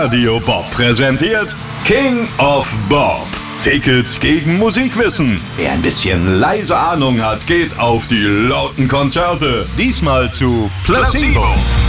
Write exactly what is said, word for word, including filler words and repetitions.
Radio Bob präsentiert King of Bob. Tickets gegen Musikwissen. Wer ein bisschen leise Ahnung hat, geht auf die lauten Konzerte. Diesmal zu Placebo.